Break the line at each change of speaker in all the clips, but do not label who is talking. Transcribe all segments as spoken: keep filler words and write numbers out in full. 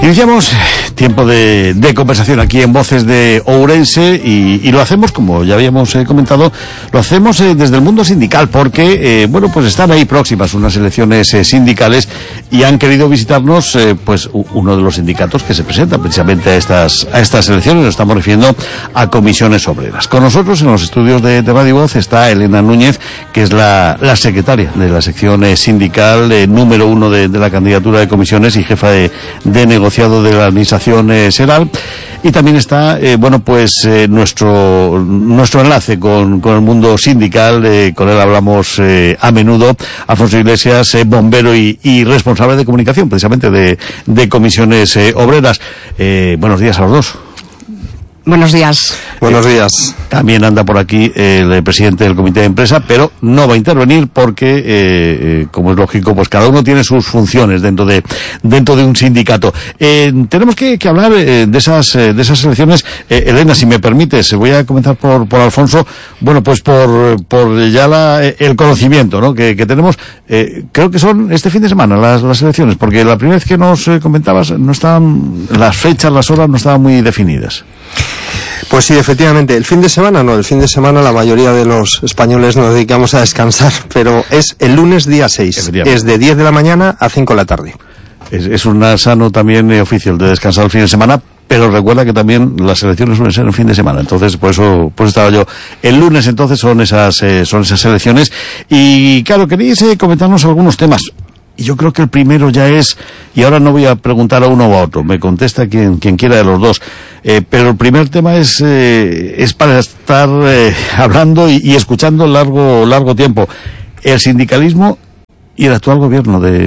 Iniciamos tiempo de, de conversación aquí en Voces de Ourense y, y lo hacemos, como ya habíamos eh, comentado, lo hacemos eh, desde el mundo sindical porque, eh, bueno, pues están ahí próximas unas elecciones eh, sindicales y han querido visitarnos, eh, pues, uno de los sindicatos que se presenta precisamente a estas, a estas elecciones. Nos estamos refiriendo a Comisiones Obreras. Con nosotros en los estudios de, de Radio Voz está Elena Núñez, que es la, la secretaria de la sección eh, sindical eh, número uno de, de la candidatura de comisiones y jefa de, de negociación de la administración eh, SERAL, y también está eh, bueno pues eh, nuestro nuestro enlace con, con el mundo sindical, eh, con él hablamos eh, a menudo, Alfonso Iglesias, eh, bombero y, y responsable de comunicación precisamente de, de Comisiones eh, Obreras. Eh, buenos días a los dos.
Buenos días.
Buenos días.
También anda por aquí el presidente del comité de empresa, pero no va a intervenir porque, eh, eh, como es lógico, pues cada uno tiene sus funciones dentro de dentro de un sindicato. Eh, tenemos que, que hablar eh, de esas eh, de esas elecciones. Eh, Elena, si me permites, voy a comenzar por por Alfonso. Bueno, pues por por ya la, el conocimiento, ¿no? que, que tenemos. Eh, creo que son este fin de semana las las elecciones, porque la primera vez que nos eh, comentabas no estaban las fechas, las horas no estaban muy definidas.
Pues sí, efectivamente, el fin de semana no, el fin de semana la mayoría de los españoles nos dedicamos a descansar, pero es el lunes día seis, es de diez de la mañana a cinco de la tarde.
Es, es un sano también eh, oficio el de descansar el fin de semana, pero recuerda que también las elecciones suelen ser un fin de semana, entonces por eso pues estaba yo. El lunes entonces son esas eh, son esas elecciones y claro, queréis eh, comentarnos algunos temas. Y yo creo que el primero ya es, y ahora no voy a preguntar a uno o a otro, me contesta quien, quien quiera de los dos, eh, pero el primer tema es, eh, es para estar eh, hablando y, y escuchando largo, largo tiempo. El sindicalismo y el actual gobierno de,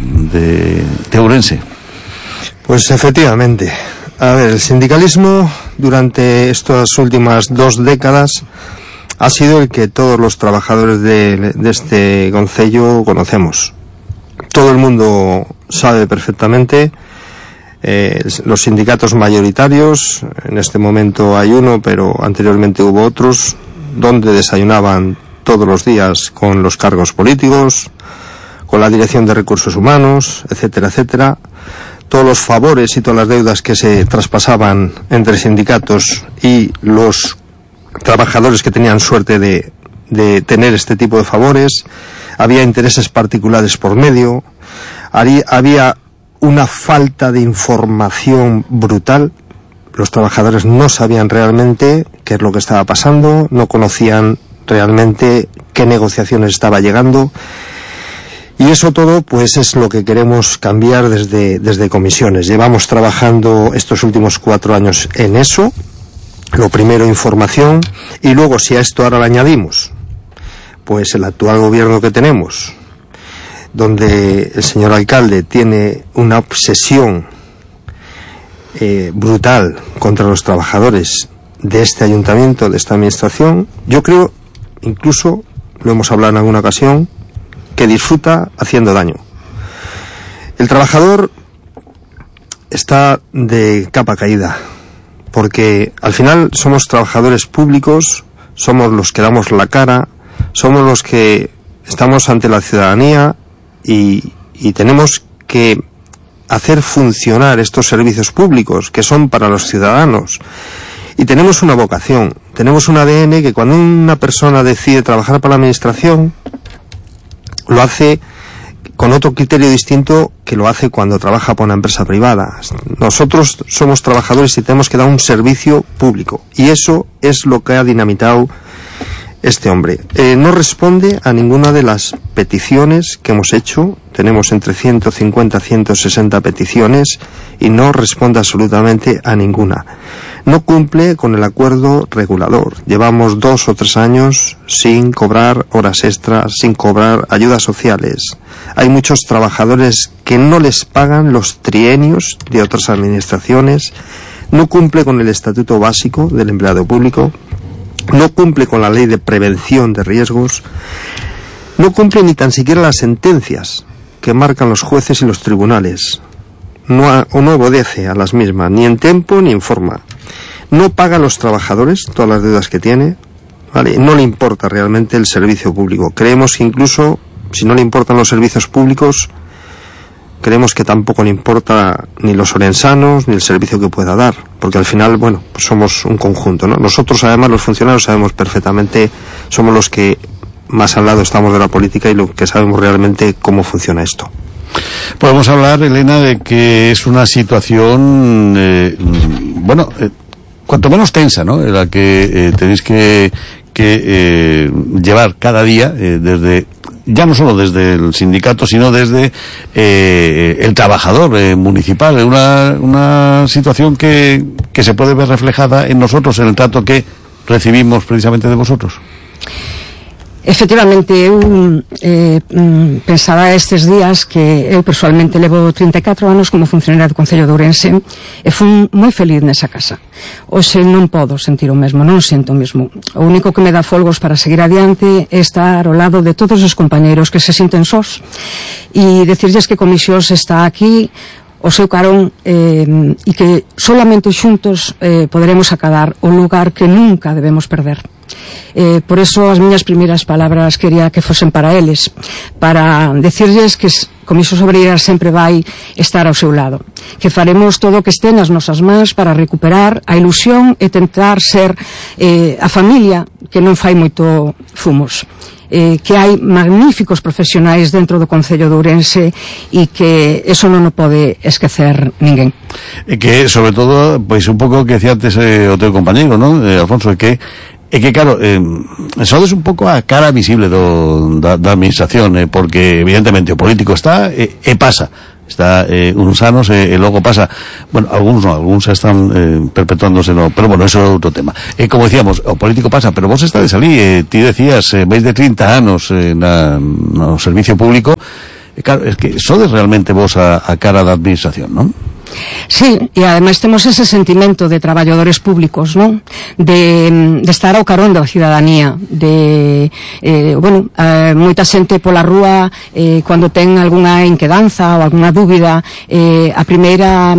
de, de Ourense.
Pues efectivamente. A ver, el sindicalismo durante estas últimas dos décadas ha sido el que todos los trabajadores de, de este concello conocemos. Todo el mundo sabe perfectamente, eh, los sindicatos mayoritarios, en este momento hay uno, pero anteriormente hubo otros, donde desayunaban todos los días con los cargos políticos, con la dirección de recursos humanos, etcétera, etcétera. Todos los favores y todas las deudas que se traspasaban entre sindicatos y los trabajadores que tenían suerte de, de tener este tipo de favores. Había intereses particulares por medio, había una falta de información brutal, los trabajadores no sabían realmente qué es lo que estaba pasando, no conocían realmente qué negociaciones estaba llegando, y eso todo pues es lo que queremos cambiar desde, desde Comisiones. Llevamos trabajando estos últimos cuatro años en eso, lo primero información, y luego si a esto ahora le añadimos pues el actual gobierno que tenemos, donde el señor alcalde tiene una obsesión eh, brutal contra los trabajadores de este ayuntamiento, de esta administración, yo creo, incluso, lo hemos hablado en alguna ocasión, que disfruta haciendo daño. El trabajador está de capa caída, porque al final somos trabajadores públicos, somos los que damos la cara, somos los que estamos ante la ciudadanía y, y tenemos que hacer funcionar estos servicios públicos que son para los ciudadanos. Y tenemos una vocación, tenemos un A D N que cuando una persona decide trabajar para la administración, lo hace con otro criterio distinto que lo hace cuando trabaja para una empresa privada. Nosotros somos trabajadores y tenemos que dar un servicio público. Y eso es lo que ha dinamitado este hombre. Eh, no responde a ninguna de las peticiones que hemos hecho. Tenemos entre ciento cincuenta a ciento sesenta peticiones y no responde absolutamente a ninguna. No cumple con el acuerdo regulador. Llevamos dos o tres años sin cobrar horas extras, sin cobrar ayudas sociales. Hay muchos trabajadores que no les pagan los trienios de otras administraciones. No cumple con el estatuto básico del empleado público. No cumple con la ley de prevención de riesgos, no cumple ni tan siquiera las sentencias que marcan los jueces y los tribunales, no, ha, o no obedece a las mismas, ni en tiempo ni en forma, no paga a los trabajadores todas las deudas que tiene, ¿vale? No le importa realmente el servicio público. Creemos que incluso, si no le importan los servicios públicos, creemos que tampoco le importa ni los orensanos ni el servicio que pueda dar, porque al final, bueno, pues somos un conjunto, ¿no? Nosotros, además, los funcionarios sabemos perfectamente, somos los que más al lado estamos de la política y lo que sabemos realmente cómo funciona esto.
Podemos hablar, Elena, de que es una situación, eh, bueno, eh, cuanto menos tensa, ¿no? En la que eh, tenéis que, que eh, llevar cada día, eh, desde, ya no solo desde el sindicato, sino desde eh, el trabajador eh, municipal. Una, una situación que, que se puede ver reflejada en nosotros, en el trato que recibimos precisamente de vosotros.
Efectivamente, eu eh, pensaba estes días que eu personalmente levo trinta e catro anos como funcionaria do Concello de Ourense e fui moi feliz nesa casa. Hoxe non podo sentir o mesmo, non sinto o mesmo. O único que me dá folgos para seguir adiante é estar ao lado de todos os compañeros que se sinten sós e decirles que Comisións está aquí o seu carón eh, e que solamente xuntos eh, poderemos acadar o lugar que nunca debemos perder. Eh, por eso as miñas primeiras palabras quería que fosen para eles, para decirles que Comisións Obreiras sempre vai estar ao seu lado, que faremos todo o que este nas nosas mans para recuperar a ilusión e tentar ser eh, a familia que non fai moito fumos. Eh, que hai magníficos profesionais dentro do Concello de Ourense e que eso non o pode esquecer ninguén.
E que, sobre todo, pois un pouco que decía antes eh, o teu compañeiro, non, eh, Alfonso, é que É que, claro, eh, sodes un pouco a cara visible do, da, da administración, eh, porque, evidentemente, o político está e, e pasa. Está eh, uns anos e, e logo pasa. Bueno, algúns non, algúns están eh, perpetuándose, no, pero bueno, eso é outro tema. E, como decíamos, o político pasa, pero vos estades ali, eh, ti decías, eh, máis de trinta anos eh, na, no servicio público, e, claro, es que sodes realmente vos a, a cara da administración, non?
Sí, e ademais temos ese sentimento de traballadores públicos, non? De, de estar ao carón da cidadanía, de, eh, bueno, eh, moita xente pola rúa, eh, cando ten algunha inquedanza ou algunha dúbida, eh, a primeira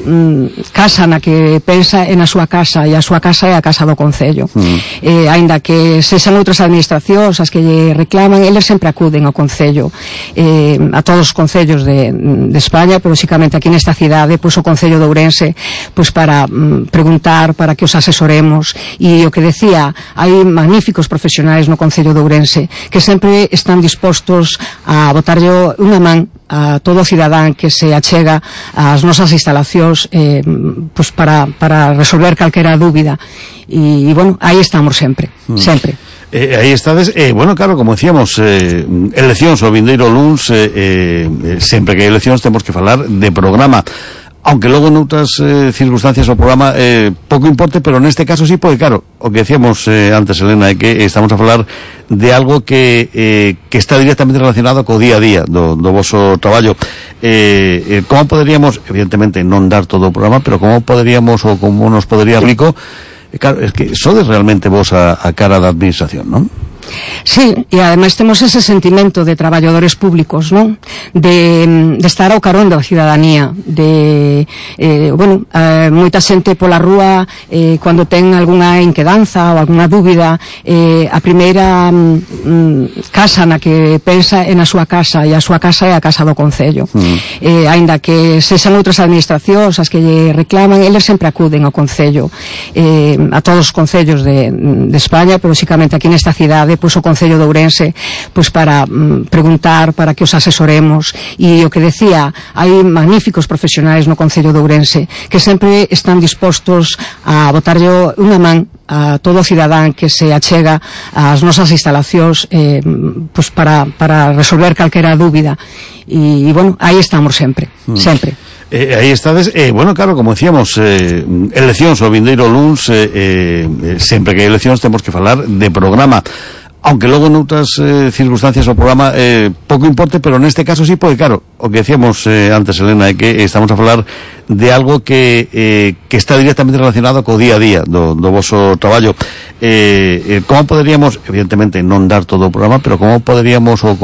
mm, casa na que pensa é na súa casa, e a súa casa é a casa do Concello. Mm. Eh, aínda que sexan outras administracións as que lle reclaman, eles sempre acuden ao Concello, eh, a todos os concellos de, de España, pero basicamente aquí nesta cidade, pois o Concello de Ourense, pois para mm, preguntar, para que os asesoremos, e o que decía, hai magníficos profesionais no Concello de Ourense que sempre están dispostos a botarlle unha man a todo cidadán que se achega ás nosas instalacións eh, pois para, para resolver calquera dúbida, e, e bueno, aí estamos sempre, mm. sempre.
Eh, aí estades, eh, bueno, claro, como decíamos, eh, eleccións o vindeiro luns, eh, eh, sempre que hai eleccións temos que falar de programa, aunque logo noutras eh, circunstancias o programa eh, pouco importe, pero neste caso sí, porque claro, o que decíamos eh, antes, Elena, é que estamos a falar de algo que eh, que está directamente relacionado co día a día do, do voso traballo. Eh, eh, como poderíamos, evidentemente non dar todo o programa, pero como poderíamos ou como nos podería rico, eh, claro, es que sodes realmente vos a, a cara da administración, non?
Sí, e ademais temos ese sentimento de traballadores públicos, non? De, de estar ao carón da cidadanía, de, eh, bueno, eh, moita xente pola rúa, eh, cando ten algunha inquedanza ou algunha dúbida, eh, a primeira mm, casa na que pensa é na súa casa, e a súa casa é a casa do Concello. Mm. Eh, aínda que sexan outras administracións as que lle reclaman, eles sempre acuden ao Concello, eh, a todos os concellos de, de España, pero basicamente aquí nesta cidade, pois o Concello de Ourense, pois para mm, preguntar, para que os asesoremos, e o que decía, hai magníficos profesionais no Concello de Ourense que sempre están dispostos a botarlle unha man a todo cidadán que se achega ás nosas instalacións eh, pois para, para resolver calquera dúbida, e, e bueno, aí estamos sempre, mm. sempre.
Eh, aí estades, eh, bueno, claro, como decíamos, eh, eleccións o vindeiro luns, eh, eh, sempre que hai eleccións temos que falar de programa, aunque logo noutras eh, circunstancias o programa eh, pouco importe, pero neste caso sí, porque claro, o que decíamos eh, antes, Elena, é que estamos a falar de algo que eh, que está directamente relacionado co día a día do, do voso traballo. Eh, eh, como poderíamos, evidentemente non dar todo o programa, pero como poderíamos o